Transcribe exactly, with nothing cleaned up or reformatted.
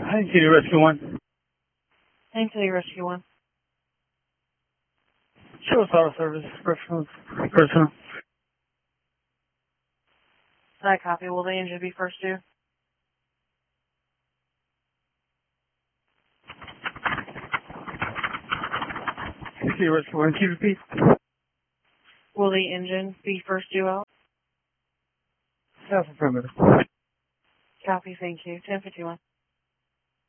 I didn't see the rescue one. Haines Rescue one. Show us auto service. Personal. Personal. I copy. Will the engine be first due? See rescue one. Can you repeat? Will the engine be first due out? South affirmative. Copy. Thank you. ten fifty-one.